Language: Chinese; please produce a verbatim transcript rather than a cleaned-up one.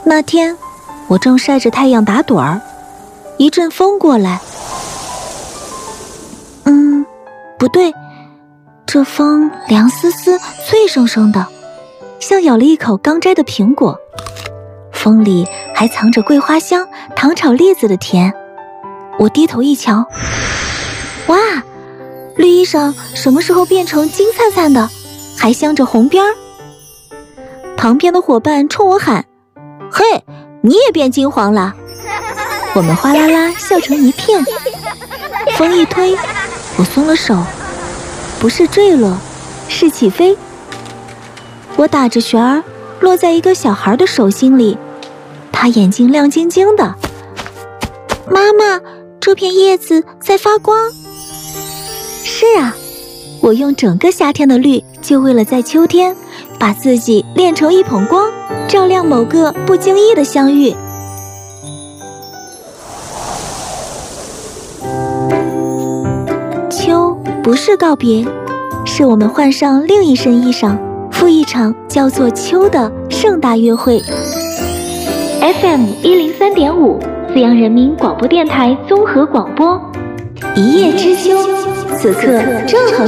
那天，我正晒着太阳打盹儿，一阵风过来。嗯，不对，这风凉丝丝、脆生生的，像咬了一口刚摘的苹果。风里还藏着桂花香、糖炒栗子的甜。我低头一瞧，哇，绿衣裳什么时候变成金灿灿的，还镶着红边儿？旁边的伙伴冲我喊：“嘿，你也变金黄了！”我们哗啦啦笑成一片。风一推，我松了手，不是坠落，是起飞。我打着旋儿，落在一个小孩的手心里，他眼睛亮晶晶的。妈妈，这片叶子在发光。是啊，我用整个夏天的绿，就为了在秋天把自己炼成一捧光，照亮某个不经意的相遇。秋不是告别，是我们换上另一身衣裳，赴一场叫做秋的盛大约会。F M 一零三点五，阜阳人民广播电台综合广播，一叶知秋，此刻正好